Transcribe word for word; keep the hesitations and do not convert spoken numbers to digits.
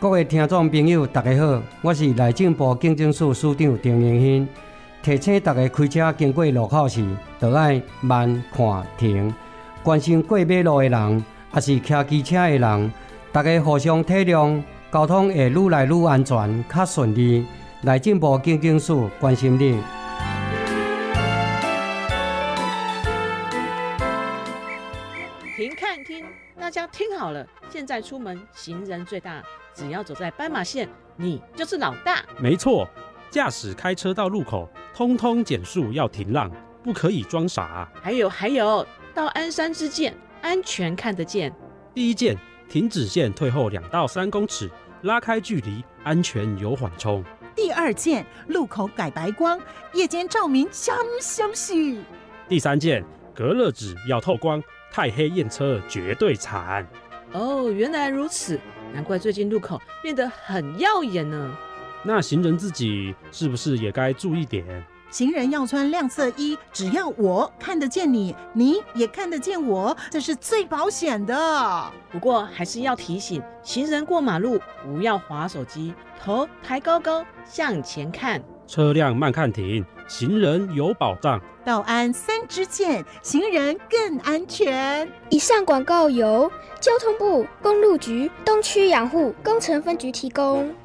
各位听众朋友，大家好，我是内政部警政署署长陈荣兴。提醒大家开车经过路口时，就要慢看停。关心过马路的人，也是骑机车的人，大家互相体谅，交通会愈来愈安全、较顺利。内政部警政署关心你。 停看听，大家听好了，现在出门行人最大，只要走在斑马线，你就是老大。 没错，驾驶开车到路口，通通减速要停让，不可以装傻。 还有还有，到鞍山之箭，安全看得见。 第一件，停止线退后两到三公尺，拉开距离，安全有缓冲。 第二件，路口改白光，夜间照明香香许。 第三件，隔热纸要透光，太黑验车绝对惨。 哦，原来如此，难怪最近路口变得很耀眼呢。 那行人自己是不是也该注意点？ 行人要穿亮色衣，只要我看得见你，你也看得见我，这是最保险的。 不过还是要提醒行人过马路不要滑手机，头抬高高向前看， 车辆慢看停，行人有保障。 道安三支箭，行人更安全。 以上广告由交通部公路局东区养护工程分局提供。